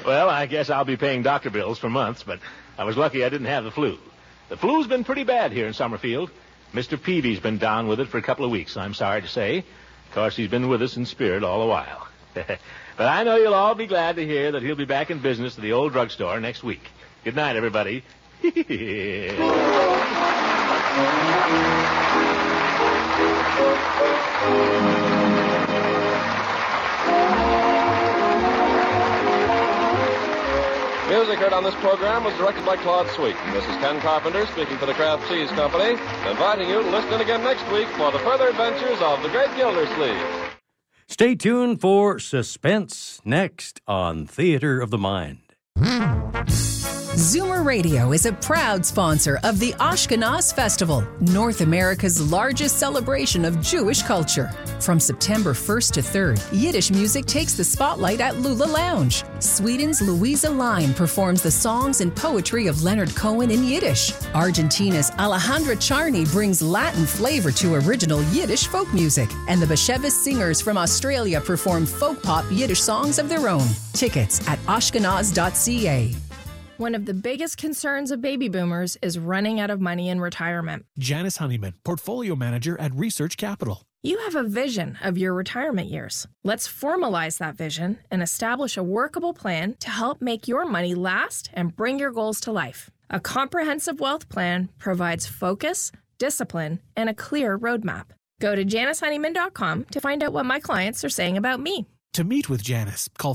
Well, I guess I'll be paying doctor bills for months, but I was lucky I didn't have the flu. The flu's been pretty bad here in Summerfield. Mr. Peavy's been down with it for a couple of weeks, I'm sorry to say. Of course, he's been with us in spirit all the while. But I know you'll all be glad to hear that he'll be back in business at the old drugstore next week. Good night, everybody. Music heard on this program was directed by Claude Sweet. This is Ken Carpenter speaking for the Kraft Cheese Company, inviting you to listen in again next week for the further adventures of the Great Gildersleeve. Stay tuned for Suspense next on Theater of the Mind. Zoomer Radio is a proud sponsor of the Ashkenaz Festival, North America's largest celebration of Jewish culture. From September 1st to 3rd, Yiddish music takes the spotlight at Lula Lounge. Sweden's Louisa Line performs the songs and poetry of Leonard Cohen in Yiddish. Argentina's Alejandra Charney brings Latin flavor to original Yiddish folk music. And the Bashevis singers from Australia perform folk pop Yiddish songs of their own. Tickets at ashkenaz.ca. One of the biggest concerns of baby boomers is running out of money in retirement. Janice Honeyman, Portfolio Manager at Research Capital. You have a vision of your retirement years. Let's formalize that vision and establish a workable plan to help make your money last and bring your goals to life. A comprehensive wealth plan provides focus, discipline, and a clear roadmap. Go to JaniceHoneyman.com to find out what my clients are saying about me. To meet with Janice, call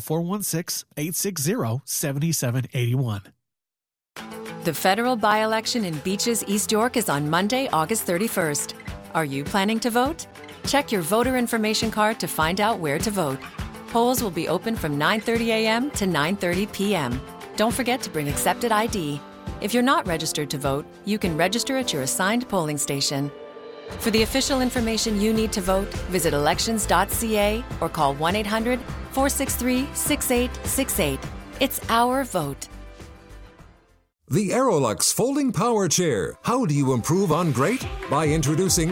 416-860-7781. The federal by-election in Beaches, East York is on Monday, August 31st. Are you planning to vote? Check your voter information card to find out where to vote. Polls will be open from 9:30 a.m. to 9:30 p.m. Don't forget to bring accepted ID. If you're not registered to vote, you can register at your assigned polling station. For the official information you need to vote, visit elections.ca or call 1-800-463-6868. It's our vote. The Aerolux Folding Power Chair. How do you improve on great? By introducing